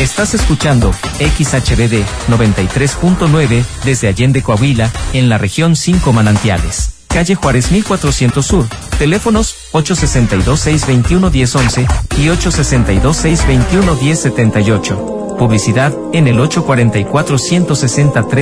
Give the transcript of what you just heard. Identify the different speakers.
Speaker 1: Estás escuchando XHBD 93.9 desde Allende, Coahuila, en la región 5 Manantiales. Calle Juárez 1400 Sur. Teléfonos 862-621-1011 y 862-621-1078. Publicidad en el 844-163.